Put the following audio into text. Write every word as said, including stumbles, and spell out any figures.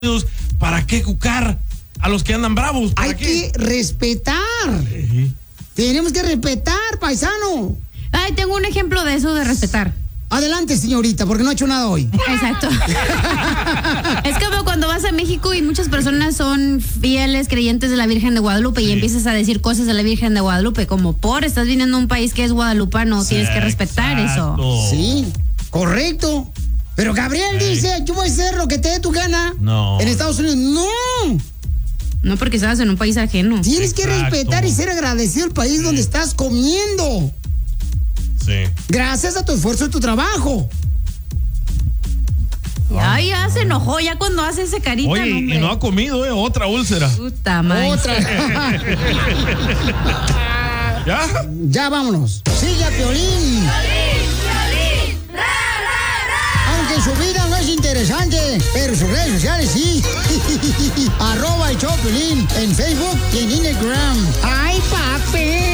¿Para qué cucar a los que andan bravos? Hay qué? que respetar. Uh-huh. Tenemos que respetar, paisano. Ay, tengo un ejemplo de eso de respetar. Adelante, señorita, porque no ha hecho nada hoy. Exacto. Es como cuando vas a México y muchas personas son fieles creyentes de la Virgen de Guadalupe, sí, y empiezas a decir cosas de la Virgen de Guadalupe, como por, estás viniendo a un país que es guadalupano, sí, tienes que respetar exacto. eso. Sí, correcto. Pero Gabriel sí. dice, yo voy a hacer lo que te dé tu gana. No. En Estados Unidos, no. No, porque estabas en un país ajeno. Tienes exacto. que respetar y ser agradecido al país sí. donde estás comiendo. Sí. Gracias a tu esfuerzo y tu trabajo. Ya, ya se enojó, ya cuando hace ese carita. Oye, hombre. Y no ha comido, ¿eh? Otra úlcera. Puta madre. Otra. ¿Ya? Ya vámonos. Sigue a Piolín. Aunque su vida no es interesante, pero sus redes sociales sí. Arroba el show Piolín en Facebook y en Instagram. ¡Ay, papi!